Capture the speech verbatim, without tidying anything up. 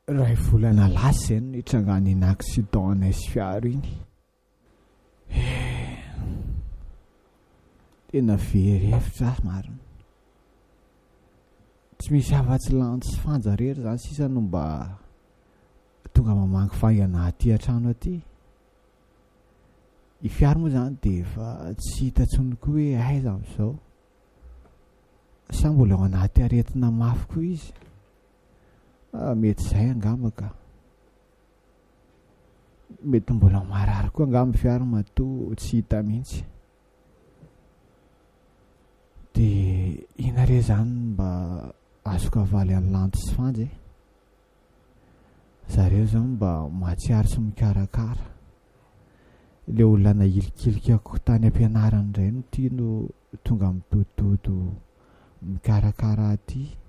raha volana lasy zany nitrangany in accident anay sy fiaro iny tena very hevitra marina tsy misy afa-tsy lantsy sy fanjarery zany sisa no mba tonga mamangy faingana aty an-trano aty. I fiaro moa zany de efa tsy hitatsony koa hoe aiza amin'izao sa mbola ao anaty aretina mafy koa izy. Ah, mety zay angamba ka mety mbola marary koa angamba fiaro matoa tsy hita mihitsy. De ina re zany mba azoka avaly amin'ny lanto sy fanjy zareo zao mba mahatsiaro sy mikarakara le olona nahilikilikiako tany am-pianarana indray no tiano tonga mitototo mikarakara aty.